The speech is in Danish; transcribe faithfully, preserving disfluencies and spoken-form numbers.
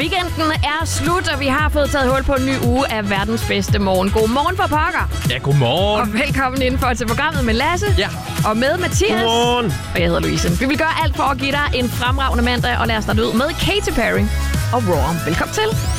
Weekenden er slut, og vi har fået taget hul på en ny uge af verdens bedste morgen. God morgen for pokker. Ja, godmorgen. Og velkommen indenfor til programmet med Lasse. Ja. Og med Mathias. Godmorgen. Og jeg hedder Louise. Vi vil gøre alt for at give dig en fremragende mandag, og lad os starte ud med Katy Perry og Raw. Velkommen til.